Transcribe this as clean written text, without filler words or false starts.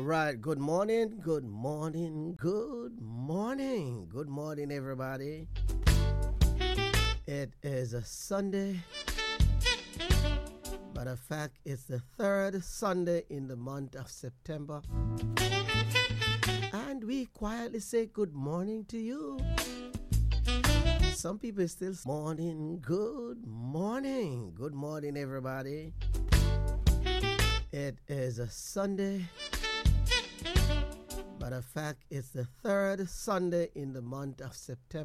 right. Good morning. Good morning. Good morning. Good morning, everybody. It is a Sunday. Matter of fact, it's the third Sunday in the month of September. And we quietly say good morning to you. Some people still morning. Good morning. Good morning, everybody. It is a Sunday. Matter of fact, it's the third Sunday in the month of September.